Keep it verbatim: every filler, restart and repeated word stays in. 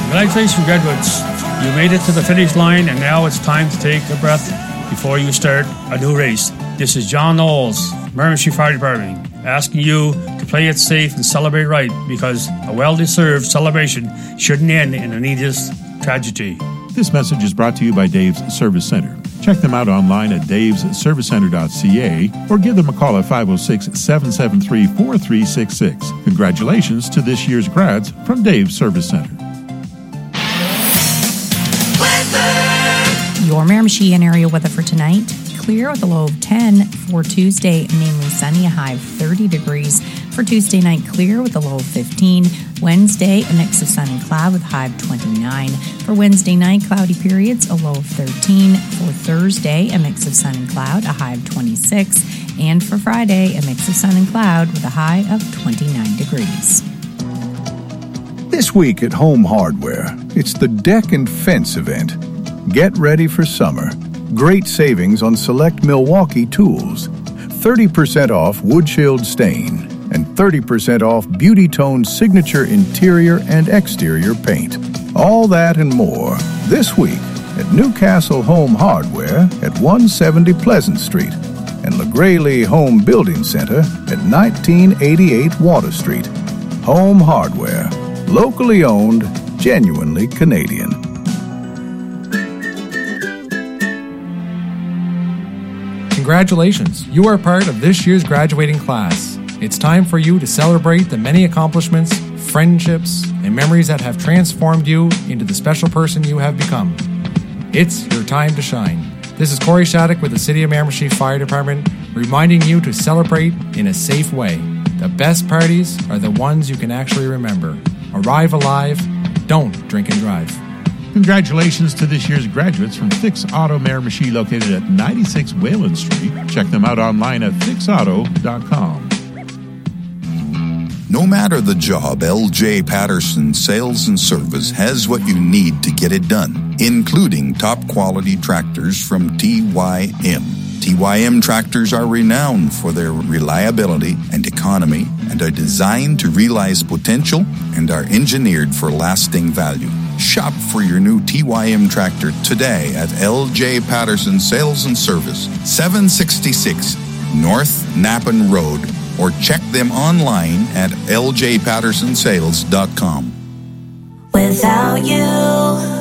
Congratulations, graduates. You made it to the finish line, and now it's time to take a breath before you start a new race. This is John Knowles, Miramichi Fire Department, asking you to play it safe and celebrate right, because a well-deserved celebration shouldn't end in a needless tragedy. This message is brought to you by Dave's Service Center. Check them out online at daves service center dot c a or give them a call at five oh six, seven seven three, four three six six. Congratulations to this year's grads from Dave's Service Center. Your Miramichi and area weather for tonight. Clear with a low of ten. For Tuesday, mainly sunny, a high of thirty degrees. For Tuesday night, clear with a low of fifteen. Wednesday, a mix of sun and cloud with a high of twenty-nine. For Wednesday night, cloudy periods, a low of thirteen. For Thursday, a mix of sun and cloud, a high of twenty-six. And for Friday, a mix of sun and cloud with a high of twenty-nine degrees. This week at Home Hardware, it's the Deck and Fence event. Get ready for summer. Great savings on select Milwaukee tools. thirty percent off wood shield stain and thirty percent off Beauty Tone signature interior and exterior paint. All that and more this week at Newcastle Home Hardware at one seventy Pleasant Street and LaGraylee Home Building Center at nineteen eighty-eight Water Street. Home Hardware. Locally owned, genuinely Canadian. Congratulations, you are part of this year's graduating class. It's time for you to celebrate the many accomplishments, friendships, and memories that have transformed you into the special person you have become. It's your time to shine. This is Corey Shattuck with the City of Miramichi Fire Department, reminding you to celebrate in a safe way. The best parties are the ones you can actually remember. Arrive alive, don't drink and drive. Congratulations to this year's graduates from Fix Auto Miramichi, located at ninety-six Wayland Street. Check them out online at fix auto dot com. No matter the job, L J Patterson Sales and Service has what you need to get it done, including top-quality tractors from T Y M. T Y M tractors are renowned for their reliability and economy and are designed to realize potential and are engineered for lasting value. Shop for your new T Y M tractor today at L J Patterson Sales and Service, seven sixty-six North Nappen Road, or check them online at l j patterson sales dot com. Without you